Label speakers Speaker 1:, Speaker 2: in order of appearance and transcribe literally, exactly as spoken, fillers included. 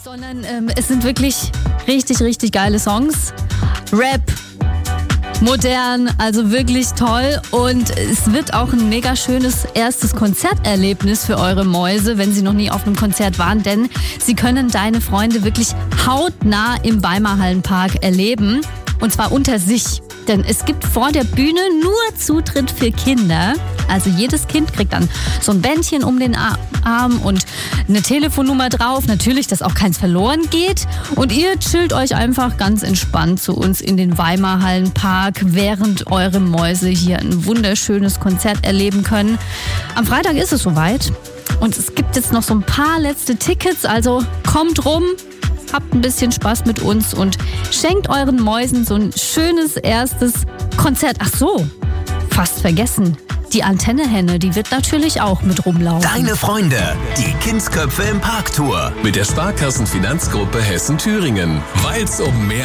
Speaker 1: Sondern ähm, es sind wirklich richtig, richtig geile Songs. Rap, modern, also wirklich toll. Und es wird auch ein mega schönes erstes Konzerterlebnis für eure Mäuse, wenn sie noch nie auf einem Konzert waren. Denn sie können Deine Freunde wirklich hautnah im Weimar Hallenpark erleben. Und zwar unter sich. Denn es gibt vor der Bühne nur Zutritt für Kinder. Also jedes Kind kriegt dann so ein Bändchen um den Arm und eine Telefonnummer drauf. Natürlich, dass auch keins verloren geht. Und ihr chillt euch einfach ganz entspannt zu uns in den Weimar Hallenpark, während eure Mäuse hier ein wunderschönes Konzert erleben können. Am Freitag ist es soweit. Und es gibt jetzt noch so ein paar letzte Tickets. Also kommt rum. Habt ein bisschen Spaß mit uns und schenkt euren Mäusen so ein schönes erstes Konzert. Ach so, fast vergessen. Die Antennehenne, die wird natürlich auch mit rumlaufen.
Speaker 2: Deine Freunde, die Kindsköpfe im Parktour.
Speaker 3: Mit der Sparkassenfinanzgruppe Hessen-Thüringen. Weil's um mehr